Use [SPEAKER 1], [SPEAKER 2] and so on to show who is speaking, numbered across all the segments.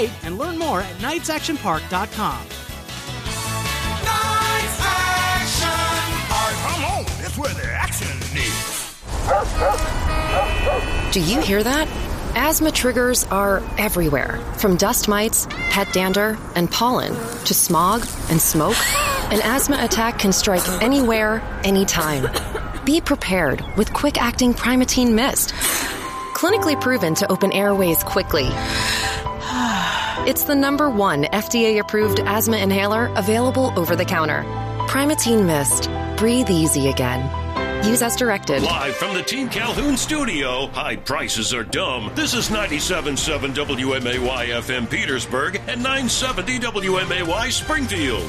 [SPEAKER 1] wait and learn more at knightsactionpark.com.
[SPEAKER 2] Knights Action Park. Come on, that's where the action is.
[SPEAKER 3] Do you hear that? Asthma triggers are everywhere, from dust mites, pet dander, and pollen, to smog and smoke. An asthma attack can strike anywhere, anytime. Be prepared with quick-acting Primatene Mist. Clinically proven to open airways quickly. It's the #1 FDA-approved asthma inhaler available over the counter. Primatene Mist. Breathe easy again. Use as directed.
[SPEAKER 4] Live from the Team Calhoun studio, high prices are dumb. This is 97.7 WMAY FM Petersburg and 970 WMAY Springfield.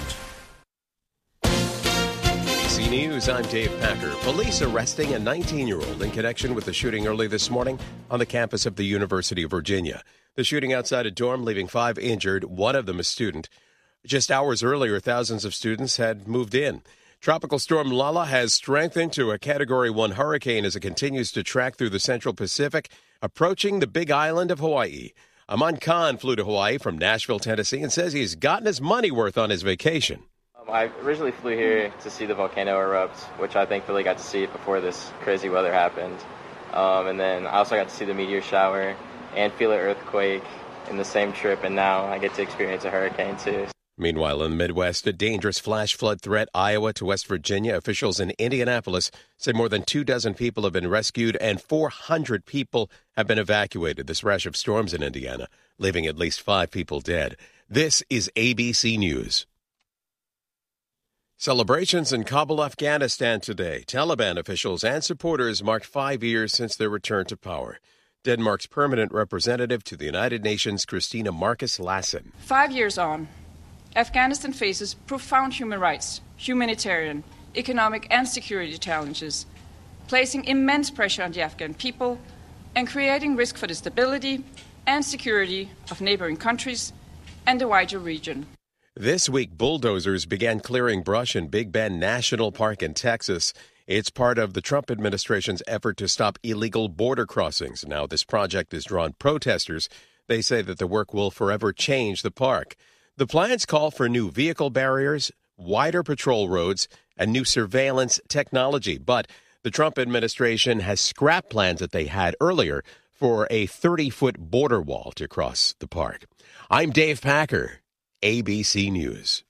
[SPEAKER 5] ABC News, I'm Dave Packer. Police arresting a 19-year-old in connection with the shooting early this morning on the campus of the University of Virginia. The shooting outside a dorm, leaving 5 injured, one of them a student. Just hours earlier, thousands of students had moved in. Tropical storm Lala has strengthened to a Category 1 hurricane as it continues to track through the central Pacific, approaching the big island of Hawaii. Aman Khan flew to Hawaii from Nashville, Tennessee, and says he's gotten his money worth on his vacation.
[SPEAKER 6] I originally flew here to see the volcano erupt, which I thankfully got to see it before this crazy weather happened. And then I also got to see the meteor shower and feel an earthquake in the same trip, and now I get to experience a hurricane too.
[SPEAKER 5] Meanwhile, in the Midwest, a dangerous flash flood threat, Iowa to West Virginia. Officials in Indianapolis say more than 24 people have been rescued and 400 people have been evacuated. This rash of storms in Indiana, leaving at least 5 people dead. This is ABC News. Celebrations in Kabul, Afghanistan today. Taliban officials and supporters marked 5 years since their return to power. Denmark's permanent representative to the United Nations, Christina Marcus Lassen.
[SPEAKER 7] 5 years on, Afghanistan faces profound human rights, humanitarian, economic and security challenges, placing immense pressure on the Afghan people and creating risk for the stability and security of neighboring countries and the wider region.
[SPEAKER 5] This week, bulldozers began clearing brush in Big Bend National Park in Texas. It's part of the Trump administration's effort to stop illegal border crossings. Now, this project has drawn protesters. They say that the work will forever change the park. The plans call for new vehicle barriers, wider patrol roads, and new surveillance technology. But the Trump administration has scrapped plans that they had earlier for a 30-foot border wall to cross the park. I'm Dave Packer, ABC News.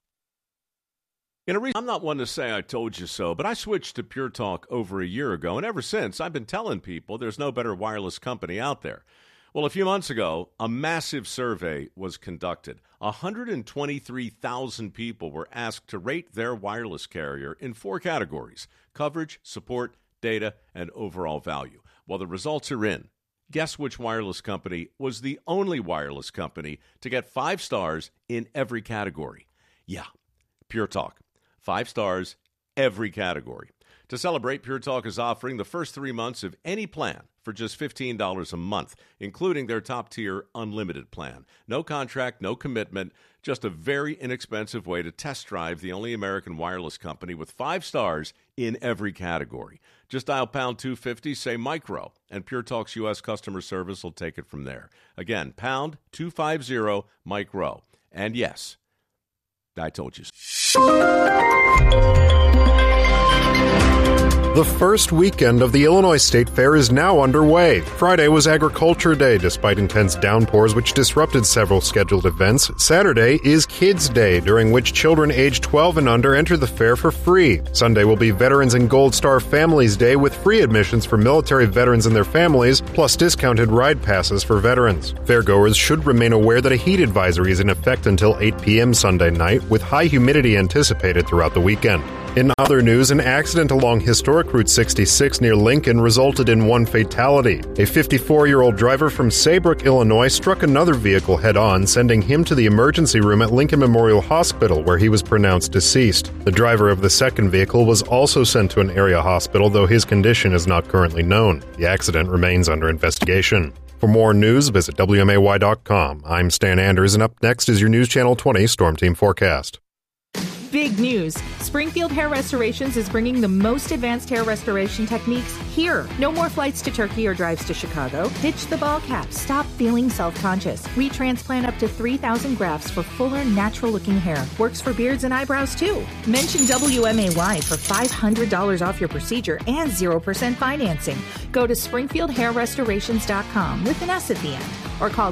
[SPEAKER 8] I'm not one to say I told you so, but I switched to Pure Talk over a year ago, and ever since, I've been telling people there's no better wireless company out there. Well, a few months ago, a massive survey was conducted. 123,000 people were asked to rate their wireless carrier in 4 categories: coverage, support, data, and overall value. Well, the results are in. Guess which wireless company was the only wireless company to get 5 stars in every category? Yeah, Pure Talk. 5 stars, every category. To celebrate, Pure Talk is offering the first 3 months of any plan for just $15 a month, including their top-tier unlimited plan. No contract, no commitment, just a very inexpensive way to test drive the only American wireless company with 5 stars in every category. Just dial pound 250, say micro, and Pure Talk's U.S. customer service will take it from there. Again, pound 250 micro. And yes, I told you so.
[SPEAKER 9] The first weekend of the Illinois State Fair is now underway. Friday was Agriculture Day, despite intense downpours which disrupted several scheduled events. Saturday is Kids Day, during which children aged 12 and under enter the fair for free. Sunday will be Veterans and Gold Star Families Day, with free admissions for military veterans and their families, plus discounted ride passes for veterans. Fairgoers should remain aware that a heat advisory is in effect until 8 p.m. Sunday night, with high humidity anticipated throughout the weekend. In other news, an accident along historic Route 66 near Lincoln resulted in 1 fatality. A 54-year-old driver from Saybrook, Illinois, struck another vehicle head-on, sending him to the emergency room at Lincoln Memorial Hospital, where he was pronounced deceased. The driver of the second vehicle was also sent to an area hospital, though his condition is not currently known. The accident remains under investigation. For more news, visit WMAY.com. I'm Stan Anders, and up next is your News Channel 20 Storm Team Forecast.
[SPEAKER 10] Big news! Springfield Hair Restorations is bringing the most advanced hair restoration techniques here. No more flights to Turkey or drives to Chicago. Ditch the ball cap. Stop feeling self-conscious. We transplant up to 3,000 grafts for fuller, natural-looking hair. Works for beards and eyebrows, too. Mention WMAY for $500 off your procedure and 0% financing. Go to SpringfieldHairRestorations.com with an S at the end. Or call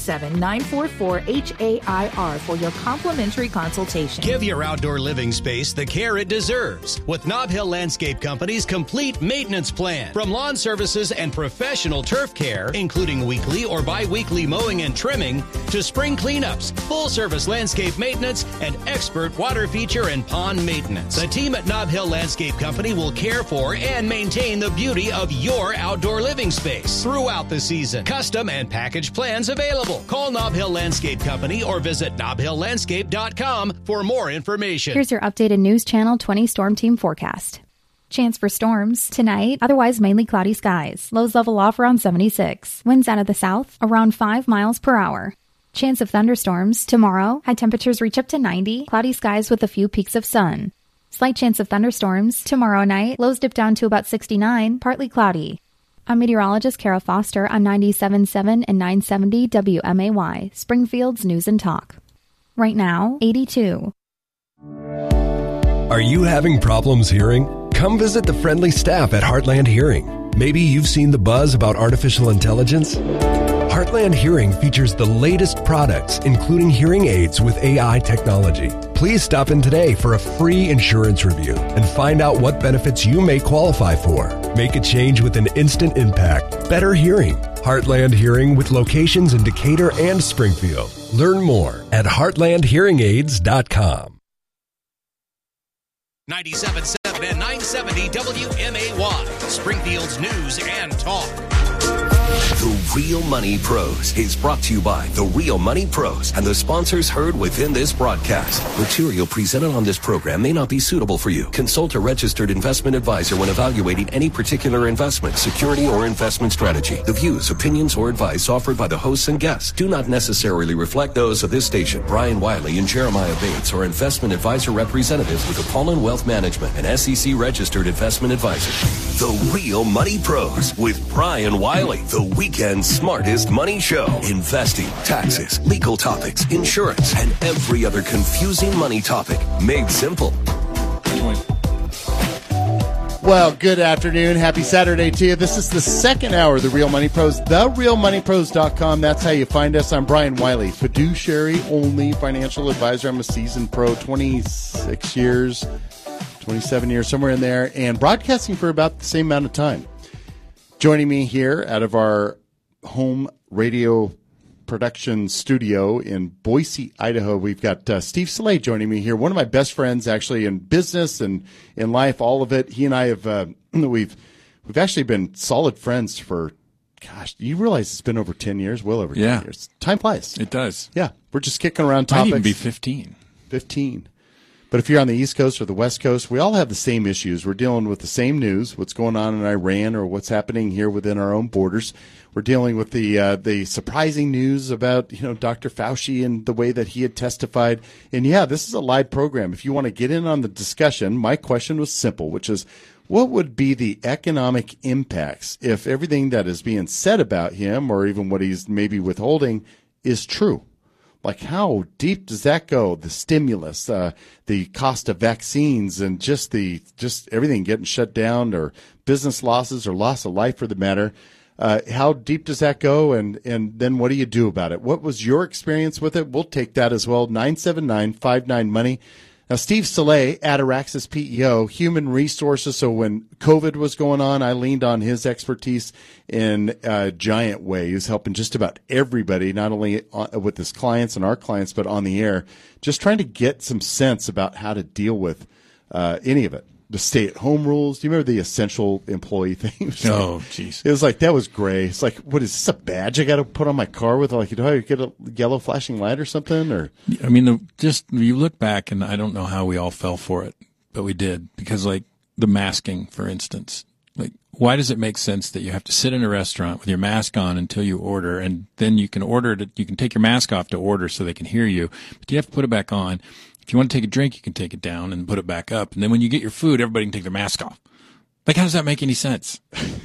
[SPEAKER 10] 217-944-HAIR for your complimentary consultation.
[SPEAKER 11] Give your outdoor living space the care it deserves with Nob Hill Landscape Company's complete maintenance plan. From lawn services and professional turf care, including weekly or bi-weekly mowing and trimming, to spring cleanups, full-service landscape maintenance, and expert water feature and pond maintenance. The team at Nob Hill Landscape Company will care for and maintain the beauty of your outdoor living space throughout the season. Custom and package plans available. Call Nob Hill Landscape Company or visit nobhilllandscape.com for more information.
[SPEAKER 12] Here's your updated News Channel 20 Storm Team forecast. Chance for storms tonight, otherwise mainly cloudy skies. Lows level off around 76. Winds out of the south around 5 miles per hour. Chance of thunderstorms tomorrow. High temperatures reach up to 90. Cloudy skies with a few peaks of sun. Slight chance of thunderstorms tomorrow night. Lows dip down to about 69. Partly cloudy. I'm meteorologist Kara Foster on 97.7 and 970 WMAY, Springfield's News and Talk. Right now, 82.
[SPEAKER 13] Are you having problems hearing? Come visit the friendly staff at Heartland Hearing. Maybe you've seen the buzz about artificial intelligence. Heartland Hearing features the latest products, including hearing aids with AI technology. Please stop in today for a free insurance review and find out what benefits you may qualify for. Make a change with an instant impact. Better hearing. Heartland Hearing with locations in Decatur and Springfield. Learn more at heartlandhearingaids.com.
[SPEAKER 11] 97.7 and 970 WMAY, Springfield's News and Talk.
[SPEAKER 14] The Real Money Pros is brought to you by The Real Money Pros and the sponsors heard within this broadcast. Material presented on this program may not be suitable for you. Consult a registered investment advisor when evaluating any particular investment, security, or investment strategy. The views, opinions, or advice offered by the hosts and guests do not necessarily reflect those of this station. Brian Wiley and Jeremiah Bates are investment advisor representatives with Apollon Wealth Management, an SEC registered investment advisor. The Real Money Pros with Brian Wiley, the weekend's smartest money show. Investing, taxes, legal topics, insurance, and every other confusing money topic made simple.
[SPEAKER 15] Well, good afternoon. Happy Saturday to you. This is the second hour of The Real Money Pros, therealmoneypros.com. That's how you find us. I'm Brian Wiley, fiduciary only financial advisor. I'm a seasoned pro, 26 years, 27 years, somewhere in there, and broadcasting for about the same amount of time. Joining me here out of our home radio production studio in Boise, Idaho, we've got Steve Saleh joining me here. One of my best friends, actually, in business and in life, all of it. He and I have we've actually been solid friends for, gosh, you realize it's been over 10 years, well over 10 years. Time flies.
[SPEAKER 16] It does.
[SPEAKER 15] Yeah, we're just kicking around topics.
[SPEAKER 16] Might even be 15.
[SPEAKER 15] 15. But if you're on the East Coast or the West Coast, we all have the same issues. We're dealing with the same news, what's going on in Iran or what's happening here within our own borders. We're dealing with the surprising news about, Dr. Fauci and the way that he had testified. And, this is a live program. If you want to get in on the discussion, my question was simple, which is, what would be the economic impacts if everything that is being said about him or even what he's maybe withholding is true? Like, how deep does that go? The stimulus, the cost of vaccines, and just everything getting shut down, or business losses, or loss of life for the matter. How deep does that go? And then what do you do about it? What was your experience with it? We'll take that as well. 979-59-MONEY. Now, Steve Saleh, Ataraxis PEO, human resources. So when COVID was going on, I leaned on his expertise in a giant way. He was helping just about everybody, not only with his clients and our clients, but on the air, just trying to get some sense about how to deal with any of it. The stay-at-home rules. Do you remember the essential employee thing?
[SPEAKER 16] Oh, jeez.
[SPEAKER 15] It was like, that was gray. It's like, what is this, a badge I got to put on my car with? Like, do I get a yellow flashing light or something? Or
[SPEAKER 16] I mean, you look back, and I don't know how we all fell for it, but we did. Because, like, the masking, for instance, Like, why does it make sense that you have to sit in a restaurant with your mask on until you order, and then you can order it? You can take your mask off to order so they can hear you, but you have to put it back on. If you want to take a drink, you can take it down and put it back up. And then when you get your food, everybody can take their mask off. Like, how does that make any sense?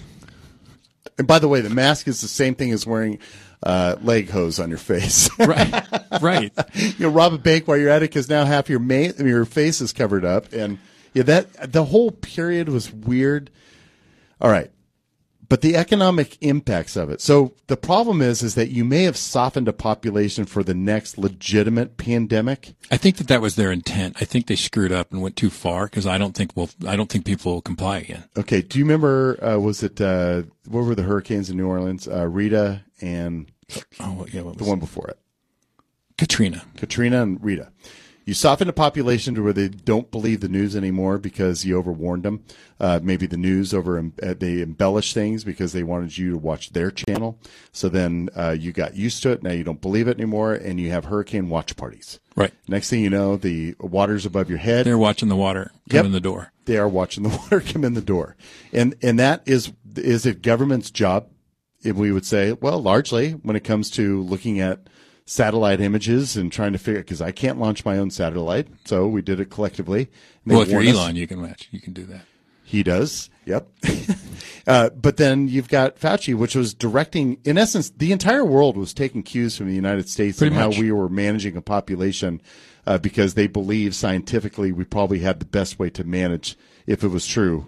[SPEAKER 15] And by the way, the mask is the same thing as wearing leg hose on your face.
[SPEAKER 16] Right.
[SPEAKER 15] You'll rob a bank while you're at it because now half your face is covered up. And yeah, that the whole period was weird. All right. But the economic impacts of it. So the problem is that you may have softened a population for the next legitimate pandemic.
[SPEAKER 16] I think that was their intent. I think they screwed up and went too far because I don't think people will comply again.
[SPEAKER 15] Okay. Do you remember, what were the hurricanes in New Orleans? Rita and the one before it?
[SPEAKER 16] Katrina
[SPEAKER 15] and Rita. You soften the population to where they don't believe the news anymore because you overwarned them. Maybe the news they embellish things because they wanted you to watch their channel. So then you got used to it. Now you don't believe it anymore, and you have hurricane watch parties.
[SPEAKER 16] Right.
[SPEAKER 15] Next thing you know, the water's above your head.
[SPEAKER 16] They're watching the water come in the door.
[SPEAKER 15] They are watching the water come in the door. And that is it government's job, if we would say, well, largely when it comes to looking at satellite images and trying to figure, because I can't launch my own satellite, so we did it collectively.
[SPEAKER 16] Well, if you're Elon, you can do that.
[SPEAKER 15] He does, yep. But then you've got Fauci, which was directing, in essence, the entire world was taking cues from the United States and how we were managing a population because they believe scientifically we probably had the best way to manage, if it was true,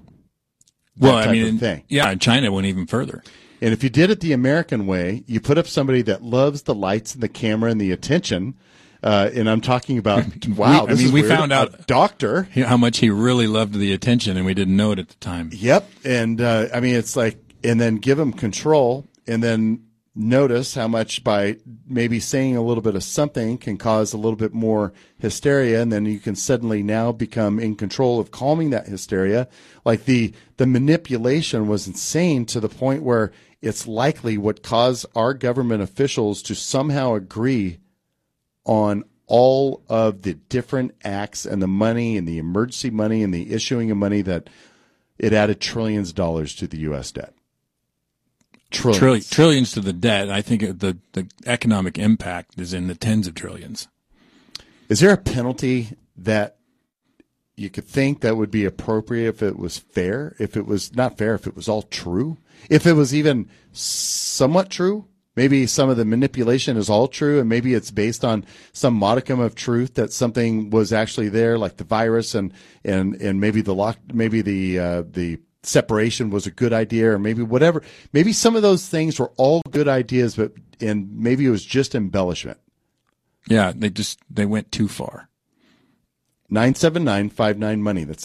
[SPEAKER 15] thing.
[SPEAKER 16] Yeah, and China went even further.
[SPEAKER 15] And if you did it the American way, you put up somebody that loves the lights and the camera and the attention. And I'm talking about, wow, we
[SPEAKER 16] found out
[SPEAKER 15] a doctor
[SPEAKER 16] how much he really loved the attention, and we didn't know it at the time.
[SPEAKER 15] Yep. And it's like, and then give him control, and then notice how much by maybe saying a little bit of something can cause a little bit more hysteria, and then you can suddenly now become in control of calming that hysteria. Like the manipulation was insane to the point where it's likely what caused our government officials to somehow agree on all of the different acts and the money and the emergency money and the issuing of money that it added trillions of dollars to the U.S. debt.
[SPEAKER 16] Trillions to the debt. I think the economic impact is in the tens of trillions.
[SPEAKER 15] Is there a penalty that you could think that would be appropriate if it was fair? If it was not fair, if it was all true? If it was even somewhat true? Maybe some of the manipulation is all true, and maybe it's based on some modicum of truth that something was actually there, like the virus, and maybe the separation was a good idea, or maybe whatever. Maybe some of those things were all good ideas, and maybe it was just embellishment.
[SPEAKER 16] Yeah, they went too far.
[SPEAKER 15] 979-59-MONEY. That's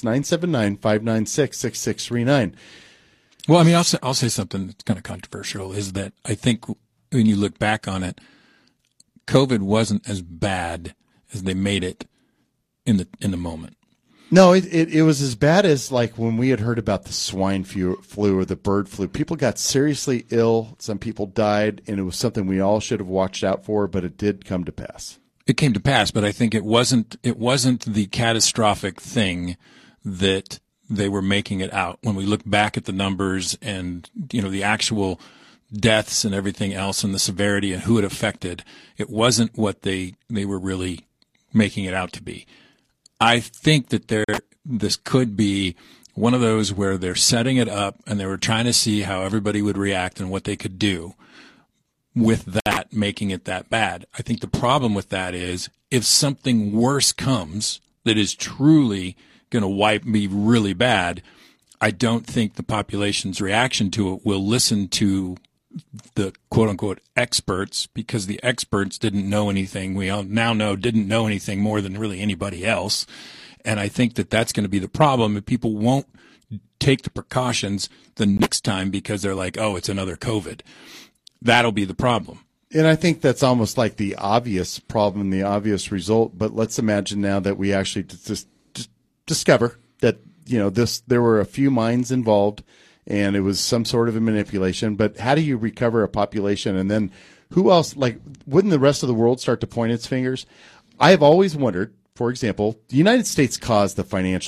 [SPEAKER 15] 979-596-6639.
[SPEAKER 16] Well, I mean, I'll say something that's kind of controversial, is that I think when you look back on it, COVID wasn't as bad as they made it in the moment.
[SPEAKER 15] No, it was as bad as like when we had heard about the swine flu or the bird flu. People got seriously ill. Some people died, and it was something we all should have watched out for, but it did come to pass.
[SPEAKER 16] It came to pass, but I think it wasn't the catastrophic thing that they were making it out. When we look back at the numbers and, the actual deaths and everything else and the severity and who it affected, it wasn't what they were really making it out to be. I think that this could be one of those where they're setting it up and they were trying to see how everybody would react and what they could do with that, making it that bad. I think the problem with that is if something worse comes that is truly going to be really bad, I don't think the population's reaction to it will listen to the quote-unquote experts, because the experts didn't know anything. We all now know didn't know anything more than really anybody else. And I think that that's going to be the problem. If people won't take the precautions the next time because they're like, oh, it's another COVID, that'll be the problem.
[SPEAKER 15] And I think that's almost like the obvious problem, the obvious result. But let's imagine now that we actually just discover that, there were a few minds involved and it was some sort of a manipulation. But how do you recover a population? And then who else? Like, wouldn't the rest of the world start to point its fingers? I have always wondered, for example, the United States caused the financial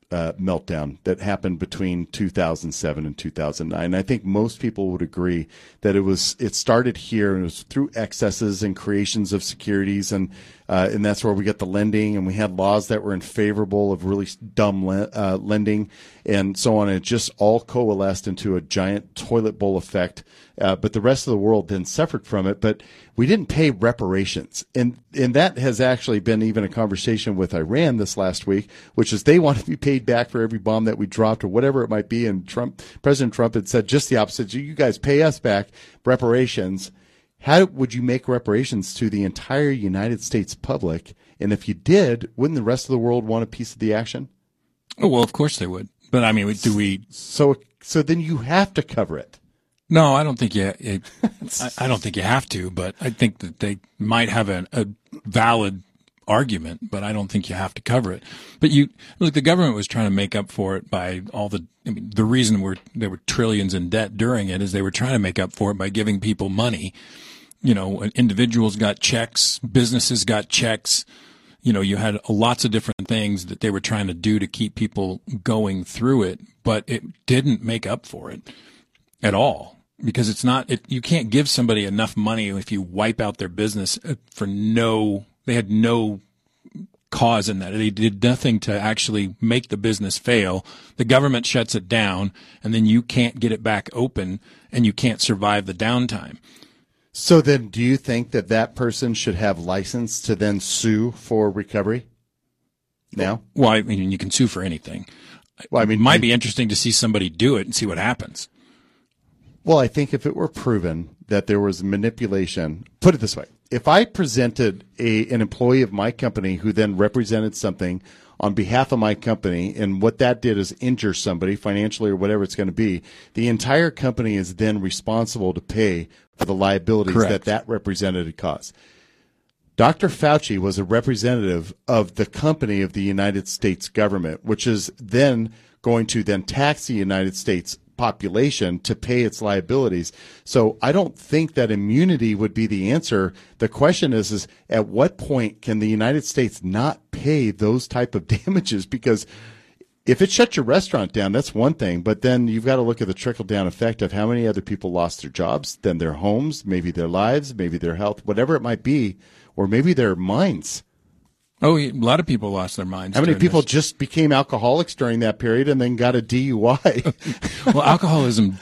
[SPEAKER 15] meltdown that happened between 2007 and 2009. I think most people would agree that it started here, and it was through excesses and creations of securities, and that's where we get the lending, and we had laws that were in favorable of really dumb lending and so on. And it just all coalesced into a giant toilet bowl effect. But the rest of the world then suffered from it. But we didn't pay reparations. And that has actually been even a conversation with Iran this last week, which is they want to be paid back for every bomb that we dropped or whatever it might be. And President Trump had said just the opposite. You guys pay us back reparations. How would you make reparations to the entire United States public? And if you did, wouldn't the rest of the world want a piece of the action?
[SPEAKER 16] Oh, well, of course they would. But I mean, do we?
[SPEAKER 15] So then you have to cover it.
[SPEAKER 16] No, I don't think I don't think you have to, but I think that they might have a valid argument, but I don't think you have to cover it. But the government was trying to make up for it by the reason there were trillions in debt during it is they were trying to make up for it by giving people money. Individuals got checks, businesses got checks. You had lots of different things that they were trying to do to keep people going through it, but it didn't make up for it at all. Because you can't give somebody enough money if you wipe out their business they had no cause in that. They did nothing to actually make the business fail. The government shuts it down, and then you can't get it back open, and you can't survive the downtime.
[SPEAKER 15] So then do you think that person should have license to then sue for recovery now?
[SPEAKER 16] Well, I mean, you can sue for anything. Well, I mean, it might be interesting to see somebody do it and see what happens.
[SPEAKER 15] Well, I think if it were proven that there was manipulation, put it this way. If I presented an employee of my company who then represented something on behalf of my company, and what that did is injure somebody financially or whatever it's going to be, the entire company is then responsible to pay for the liabilities that representative caused. Dr. Fauci was a representative of the company of the United States government, which is then going to then tax the United States population to pay its liabilities. So I don't think that immunity would be the answer. The question is at what point can the United States not pay those type of damages? Because if it shut your restaurant down, that's one thing, but then you've got to look at the trickle-down effect of how many other people lost their jobs, then their homes, maybe their lives, maybe their health, whatever it might be, or maybe their minds.
[SPEAKER 16] Oh, a lot of people lost their minds.
[SPEAKER 15] How many people just became alcoholics during that period and then got a DUI?
[SPEAKER 16] Well, alcoholism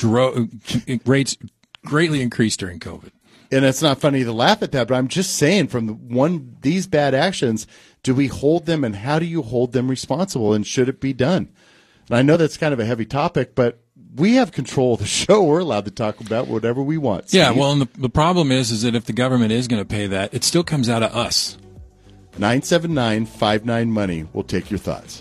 [SPEAKER 16] rates greatly increased during COVID.
[SPEAKER 15] And it's not funny to laugh at that, but I'm just saying these bad actions, do we hold them, and how do you hold them responsible, and should it be done? And I know that's kind of a heavy topic, but we have control of the show. We're allowed to talk about whatever we want. Steve.
[SPEAKER 16] Yeah, well, and the problem is that if the government is going to pay that, it still comes out of us.
[SPEAKER 15] 979-59-MONEY. We'll take your thoughts.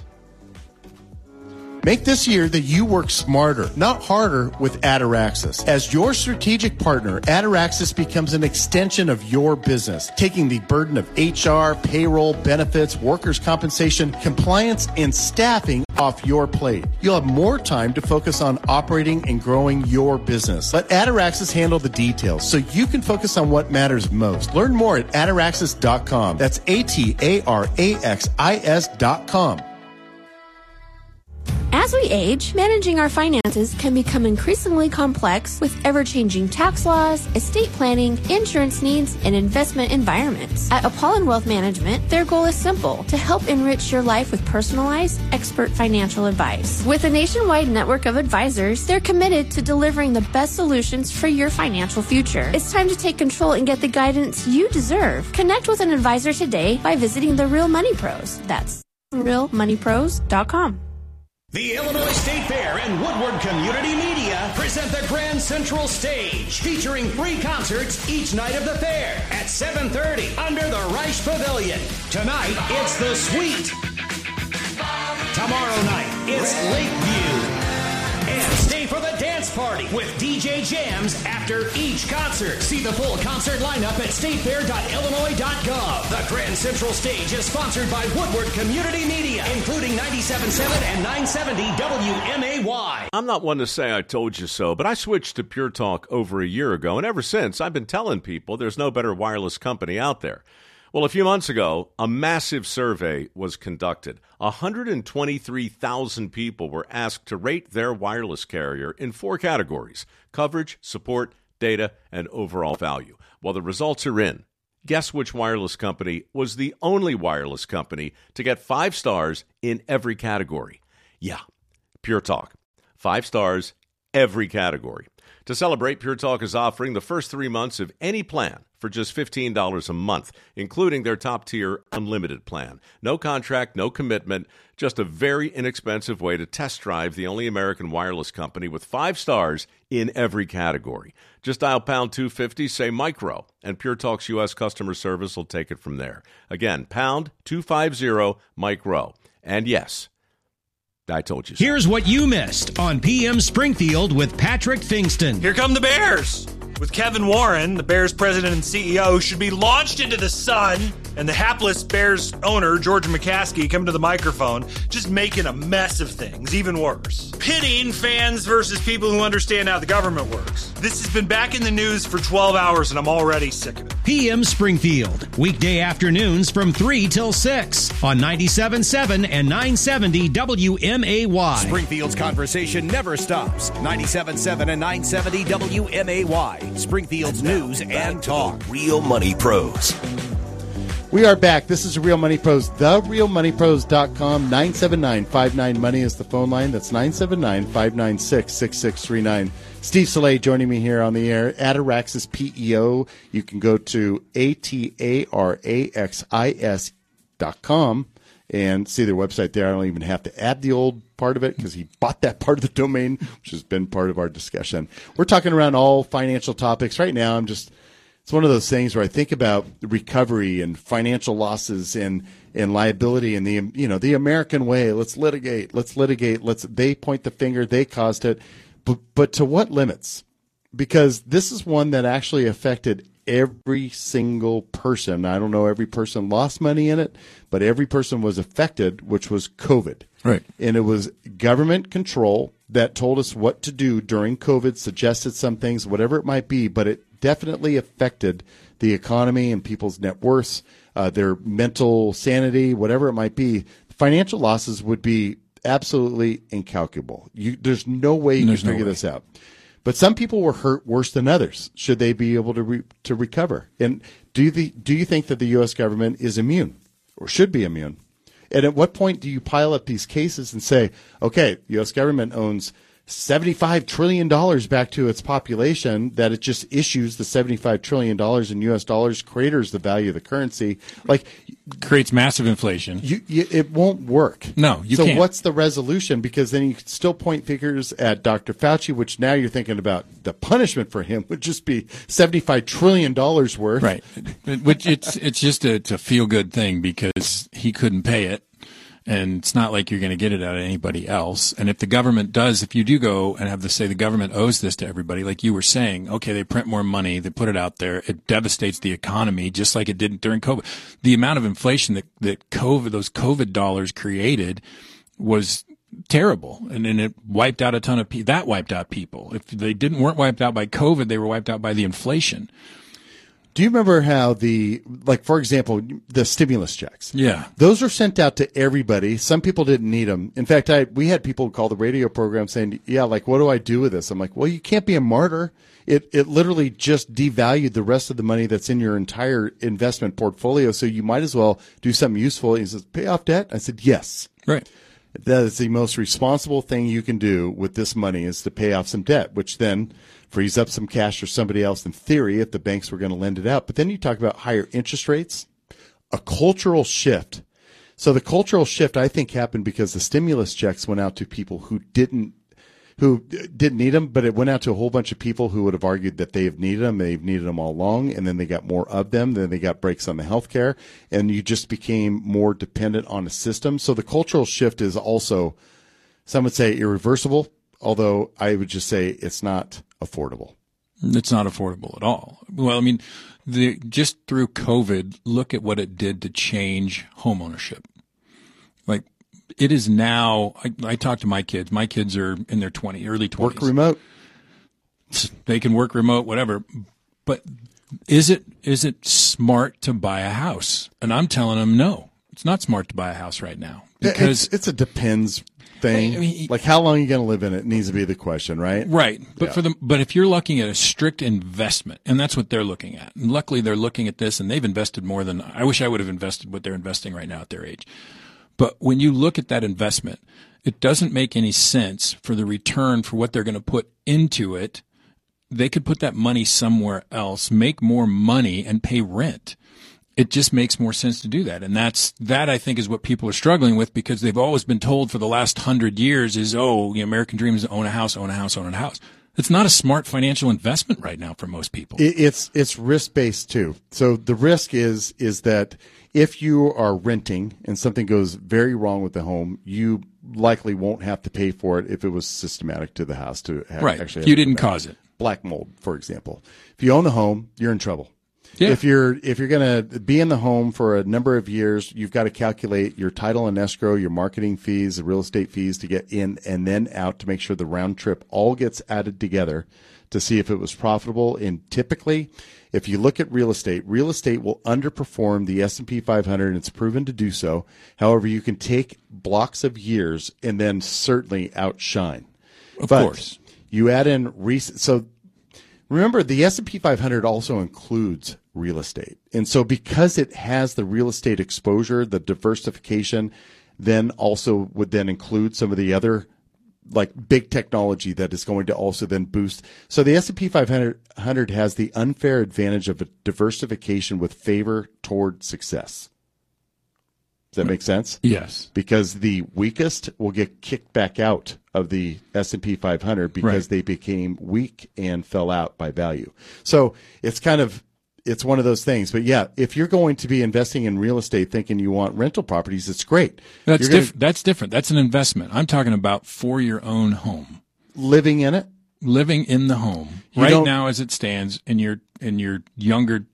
[SPEAKER 15] Make this year that you work smarter, not harder, with Ataraxis. As your strategic partner, Ataraxis becomes an extension of your business, taking the burden of HR, payroll, benefits, workers' compensation, compliance, and staffing off your plate. You'll have more time to focus on operating and growing your business. Let Ataraxis handle the details so you can focus on what matters most. Learn more at Ataraxis.com. That's ATARAXIS.com.
[SPEAKER 17] As we age, managing our finances can become increasingly complex with ever-changing tax laws, estate planning, insurance needs, and investment environments. At Apollon Wealth Management, their goal is simple: to help enrich your life with personalized, expert financial advice. With a nationwide network of advisors, they're committed to delivering the best solutions for your financial future. It's time to take control and get the guidance you deserve. Connect with an advisor today by visiting the Real Money Pros. That's realmoneypros.com.
[SPEAKER 2] The Illinois State Fair and Woodward Community Media present the Grand Central Stage, featuring free concerts each night of the fair at 7:30 under the Reich Pavilion. Tonight, it's The Suite. Tomorrow night, it's Lakeview. And stay for the dance party with DJ Jams after each concert. See the full concert lineup at statefair.illinois.gov. The Grand Central Stage is sponsored by Woodward Community Media, including 97.7 and 970 WMAY.
[SPEAKER 8] I'm not one to say I told you so, but I switched to Pure Talk over a year ago, and ever since, I've been telling people there's no better wireless company out there. Well, a few months ago, a massive survey was conducted. 123,000 people were asked to rate their wireless carrier in 4 categories: coverage, support, data, and overall value. Well, the results are in. Guess which wireless company was the only wireless company to get 5 stars in every category? Yeah, Pure Talk. 5 stars, every category. To celebrate, Pure Talk is offering the first 3 months of any plan for just $15 a month, including their top-tier unlimited plan. No contract, no commitment, just a very inexpensive way to test drive the only American wireless company with 5 stars in every category. Just dial pound 250, say micro, and Pure Talk's U.S. customer service will take it from there. Again, pound 250 micro. And yes, I told you so.
[SPEAKER 11] Here's what you missed on PM Springfield with Patrick Fingston.
[SPEAKER 18] Here come the Bears. With Kevin Warren, the Bears president and CEO, should be launched into the sun, and the hapless Bears owner, George McCaskey, come to the microphone, just making a mess of things, even worse. Pitting fans versus people who understand how the government works. This has been back in the news for 12 hours, and I'm already sick of it.
[SPEAKER 11] PM Springfield, weekday afternoons from 3 till 6 on 97.7 and 970 WMAY.
[SPEAKER 2] Springfield's conversation never stops. 97.7 and 970 WMAY. Springfield's news and talk.
[SPEAKER 14] Real Money Pros.
[SPEAKER 15] We are back. This is Real Money Pros. TheRealMoneyPros.com. 979-59-MONEY is the phone line. That's 979-596-6639. Steve Soleil joining me here on the air. Ataraxis PEO. You can go to ataraxis.com and see their website there. I don't even have to add the old part of it because he bought that part of the domain, which has been part of our discussion. We're talking around all financial topics. Right now, it's one of those things where I think about recovery and financial losses and liability and the American way. Let's litigate. They point the finger. They caused it. But to what limits? Because this is one that actually affected every single person. I don't know every person lost money in it, but every person was affected, which was COVID.
[SPEAKER 16] Right.
[SPEAKER 15] And it was government control that told us what to do during COVID, suggested some things, whatever it might be, but it definitely affected the economy and people's net worths, their mental sanity, whatever it might be. Financial losses would be absolutely incalculable. There's no way you can figure this out. But some people were hurt worse than others. Should they be able to recover? And do you think that the U.S. government is immune or should be immune? And at what point do you pile up these cases and say, okay, the U.S. government owns $75 trillion back to its population, that it just issues the $75 trillion in U.S. dollars, craters the value of the currency,
[SPEAKER 16] creates massive inflation.
[SPEAKER 15] It won't work.
[SPEAKER 16] No, you
[SPEAKER 15] can't. So what's the resolution? Because then you can still point fingers at Dr. Fauci, which now you're thinking about the punishment for him would just be $75 trillion worth.
[SPEAKER 16] Right. Which it's just a feel-good thing because he couldn't pay it. And it's not like you're going to get it out of anybody else. And if the government does, if you do go and have to say the government owes this to everybody, like you were saying, okay, they print more money, they put it out there, it devastates the economy just like it did during COVID. The amount of inflation that those COVID dollars created was terrible. And then it wiped out a ton of people. That wiped out people. If they weren't wiped out by COVID, they were wiped out by the inflation.
[SPEAKER 15] Do you remember how for example, the stimulus checks?
[SPEAKER 16] Yeah.
[SPEAKER 15] Those are sent out to everybody. Some people didn't need them. In fact, we had people call the radio program saying, yeah, what do I do with this? I'm like, well, you can't be a martyr. It literally just devalued the rest of the money that's in your entire investment portfolio. So you might as well do something useful. He says, pay off debt? I said, yes.
[SPEAKER 16] Right.
[SPEAKER 15] That is the most responsible thing you can do with this money is to pay off some debt, which then frees up some cash for somebody else in theory if the banks were going to lend it out. But then you talk about higher interest rates, a cultural shift. So the cultural shift, I think, happened because the stimulus checks went out to people who didn't need them, but it went out to a whole bunch of people who would have argued that they've needed them all along, and then they got more of them, then they got breaks on the health care, and you just became more dependent on a system. So the cultural shift is also, some would say, irreversible, although I would just say it's not affordable.
[SPEAKER 16] It's not affordable at all. Well, I mean, just through COVID, look at what it did to change homeownership. Like, it is now, I talk to my kids. My kids are in their early 20s.
[SPEAKER 15] Work remote.
[SPEAKER 16] They can work remote, whatever. But is it smart to buy a house? And I'm telling them, no, it's not smart to buy a house right now. Because
[SPEAKER 15] it's a depends thing. I mean, like, how long are you going to live in it needs to be the question, right?
[SPEAKER 16] Right. But but if you're looking at a strict investment, and that's what they're looking at, and luckily they're looking at this, and they've invested more than I wish I would have invested what they're investing right now at their age. But when you look at that investment, it doesn't make any sense for the return for what they're going to put into it. They could put that money somewhere else, make more money, and pay rent. It just makes more sense to do that. And that I think is what people are struggling with, because they've always been told for the last 100 years is, the American dream is own a house, own a house, own a house. It's not a smart financial investment right now for most people.
[SPEAKER 15] It's risk-based too. So the risk is that if you are renting and something goes very wrong with the home, you likely won't have to pay for it if it was systematic to the house to have actually.
[SPEAKER 16] If you didn't cause it.
[SPEAKER 15] Black mold, for example. If you own the home, you're in trouble.
[SPEAKER 16] Yeah.
[SPEAKER 15] If you're going to be in the home for a number of years, you've got to calculate your title and escrow, your marketing fees, the real estate fees to get in and then out to make sure the round trip all gets added together to see if it was profitable. And typically, if you look at real estate will underperform the S&P 500, and it's proven to do so. However, you can take blocks of years and then certainly outshine.
[SPEAKER 16] Of course.
[SPEAKER 15] You add in so remember, the S&P 500 also includes real estate. And so because it has the real estate exposure, the diversification, then also would then include some of the other like big technology that is going to also then boost. So the S&P 500 has the unfair advantage of a diversification with favor toward success. Does that make sense?
[SPEAKER 16] Yes.
[SPEAKER 15] Because the weakest will get kicked back out of the S&P 500 because they became weak and fell out by value. So it's one of those things. But yeah, if you're going to be investing in real estate thinking you want rental properties, it's great.
[SPEAKER 16] That's different. That's an investment. I'm talking about for your own home.
[SPEAKER 15] Living in it?
[SPEAKER 16] Living in the home. Right now as it stands in your younger,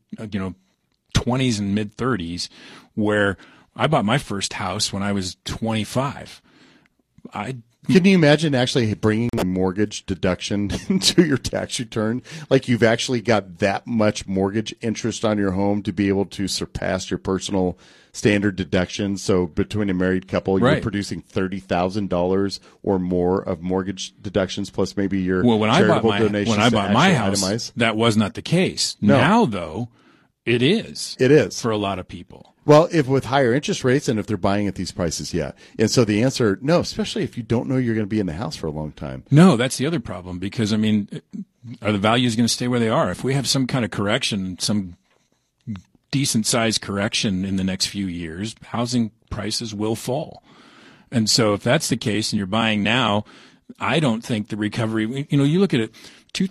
[SPEAKER 16] 20s and mid 30s, where I bought my first house when I was 25. Can
[SPEAKER 15] you imagine actually bringing a mortgage deduction to your tax return? Like you've actually got that much mortgage interest on your home to be able to surpass your personal standard deductions. So between a married couple, you're producing $30,000 or more of mortgage deductions, plus maybe your charitable donations.
[SPEAKER 16] When I bought my house, that was not the case. No. Now, though, it is.
[SPEAKER 15] It is.
[SPEAKER 16] For a lot of people.
[SPEAKER 15] Well, if with higher interest rates and if they're buying at these prices, yeah. And so the answer, no, especially if you don't know you're going to be in the house for a long time.
[SPEAKER 16] No, that's the other problem, because, are the values going to stay where they are? If we have some kind of correction, some decent-sized correction in the next few years, housing prices will fall. And so if that's the case and you're buying now, I don't think the recovery, you look at it,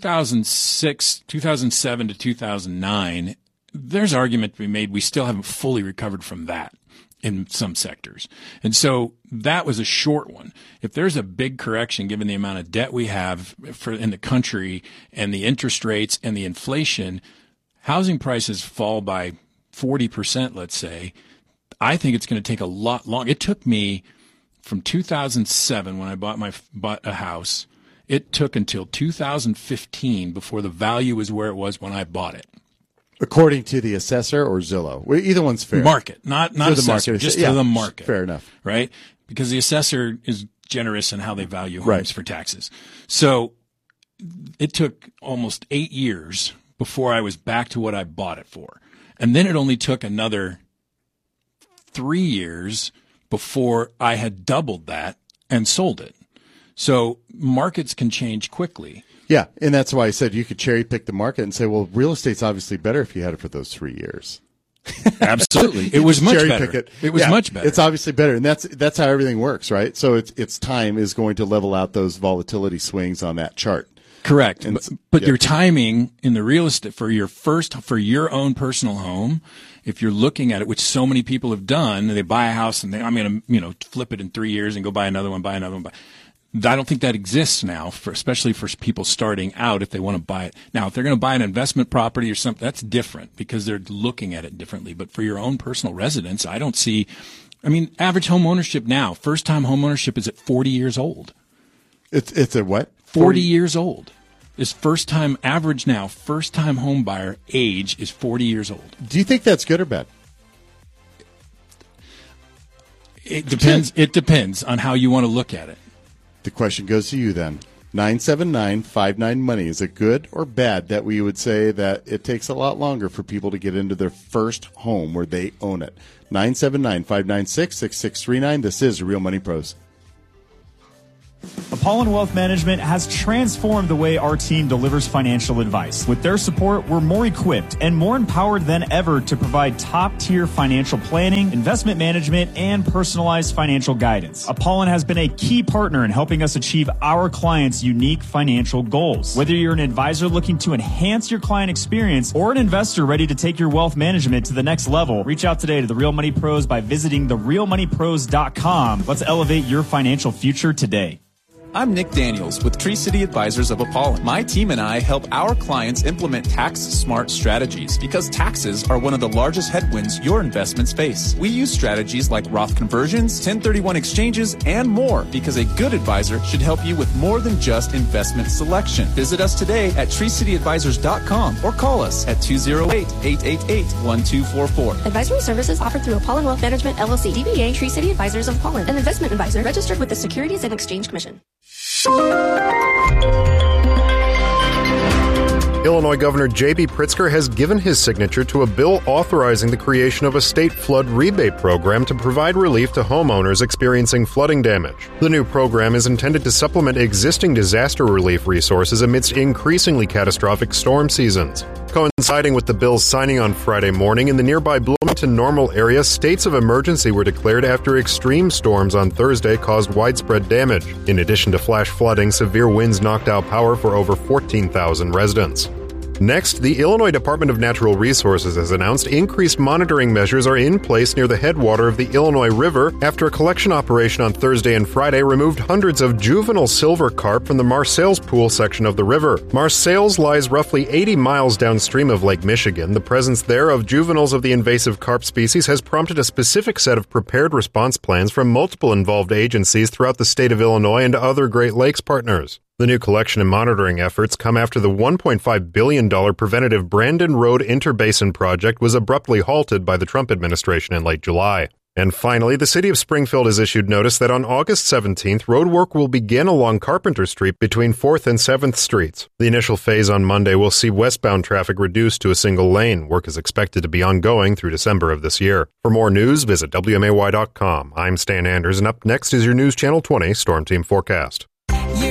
[SPEAKER 16] 2007 to 2009, there's argument to be made we still haven't fully recovered from that in some sectors. And so that was a short one. If there's a big correction, given the amount of debt we have in the country and the interest rates and the inflation, housing prices fall by 40%, let's say, I think it's going to take a lot longer. It took me from 2007 when I bought a house, it took until 2015 before the value was where it was when I bought it.
[SPEAKER 15] According to the assessor or Zillow? Well, either one's fair.
[SPEAKER 16] Market, not assessor,
[SPEAKER 15] market.
[SPEAKER 16] just to the market.
[SPEAKER 15] Fair enough.
[SPEAKER 16] Right? Because the assessor is generous in how they value homes for taxes. So it took almost 8 years before I was back to what I bought it for. And then it only took another 3 years before I had doubled that and sold it. So markets can change quickly.
[SPEAKER 15] Yeah, and that's why I said you could cherry pick the market and say, well, real estate's obviously better if you had it for those 3 years.
[SPEAKER 16] Absolutely. It was much better. It was much better.
[SPEAKER 15] It's obviously better, and that's how everything works, right? So it's time is going to level out those volatility swings on that chart.
[SPEAKER 16] Correct. But your timing in the real estate for your own personal home, if you're looking at it, which so many people have done, they buy a house and I'm going to flip it in 3 years and go buy another one. I don't think that exists now, especially for people starting out if they want to buy it. Now, if they're going to buy an investment property or something, that's different because they're looking at it differently. But for your own personal residence, I don't see – average home ownership now, first-time home ownership is at 40 years old.
[SPEAKER 15] It's at what?
[SPEAKER 16] 40 years old. is average now, first-time home buyer age is 40 years old.
[SPEAKER 15] Do you think that's good or bad?
[SPEAKER 16] It depends. It depends on how you want to look at it.
[SPEAKER 15] The question goes to you then. 979-59-MONEY. Is it good or bad that we would say that it takes a lot longer for people to get into their first home where they own it? 979-596-6639. This is Real Money Pros.
[SPEAKER 19] Apollon Wealth Management has transformed the way our team delivers financial advice. With their support, we're more equipped and more empowered than ever to provide top-tier financial planning, investment management, and personalized financial guidance. Apollon has been a key partner in helping us achieve our clients' unique financial goals. Whether you're an advisor looking to enhance your client experience or an investor ready to take your wealth management to the next level, reach out today to the Real Money Pros by visiting therealmoneypros.com. Let's elevate your financial future today.
[SPEAKER 20] I'm Nick Daniels with Tree City Advisors of Apollon. My team and I help our clients implement tax-smart strategies because taxes are one of the largest headwinds your investments face. We use strategies like Roth conversions, 1031 exchanges, and more because a good advisor should help you with more than just investment selection. Visit us today at treecityadvisors.com or call us at 208-888-1244.
[SPEAKER 17] Advisory services offered through Apollon Wealth Management, LLC, DBA Tree City Advisors of Apollon, an investment advisor registered with the Securities and Exchange Commission.
[SPEAKER 9] Illinois Governor J.B. Pritzker has given his signature to a bill authorizing the creation of a state flood rebate program to provide relief to homeowners experiencing flooding damage. The new program is intended to supplement existing disaster relief resources amidst increasingly catastrophic storm seasons. Coinciding with the bill's signing on Friday morning, in the nearby Bloomington-Normal area, states of emergency were declared after extreme storms on Thursday caused widespread damage. In addition to flash flooding, severe winds knocked out power for over 14,000 residents. Next, the Illinois Department of Natural Resources has announced increased monitoring measures are in place near the headwater of the Illinois River after a collection operation on Thursday and Friday removed hundreds of juvenile silver carp from the Marseilles Pool section of the river. Marseilles lies roughly 80 miles downstream of Lake Michigan. The presence there of juveniles of the invasive carp species has prompted a specific set of prepared response plans from multiple involved agencies throughout the state of Illinois and other Great Lakes partners. The new collection and monitoring efforts come after the $1.5 billion preventative Brandon Road Interbasin project was abruptly halted by the Trump administration in late July. And finally, the city of Springfield has issued notice that on August 17th, road work will begin along Carpenter Street between 4th and 7th Streets. The initial phase on Monday will see westbound traffic reduced to a single lane. Work is expected to be ongoing through December of this year. For more news, visit WMAY.com. I'm Stan Anders, and up next is your News Channel 20 Storm Team Forecast.